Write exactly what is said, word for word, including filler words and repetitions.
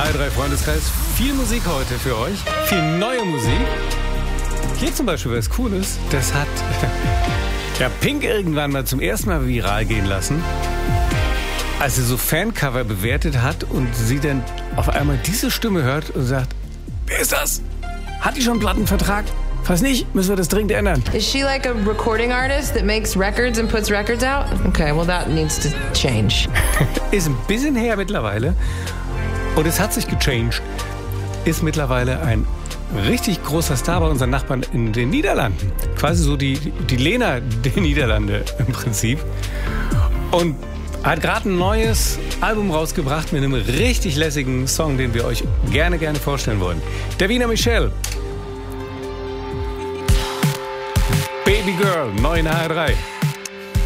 H R drei Freundeskreis, viel Musik heute für euch, viel neue Musik. Hier zum Beispiel was Cooles, das hat ja Pink irgendwann mal zum ersten Mal viral gehen lassen, als sie so Fancover bewertet hat und sie dann auf einmal diese Stimme hört und sagt, wer ist das? Hat die schon einen Plattenvertrag? Falls nicht, müssen wir das dringend ändern. Is she like a recording artist that makes records and puts records out? Okay, well that needs to change. Ist ein bisschen her mittlerweile und es hat sich gechanged. Ist mittlerweile ein richtig großer Star bei unseren Nachbarn in den Niederlanden. Quasi so die, die Lena der Niederlande im Prinzip. Und hat gerade ein neues Album rausgebracht mit einem richtig lässigen Song, den wir euch gerne, gerne vorstellen wollen. Davina Michelle. Baby Girl, neu in H R drei.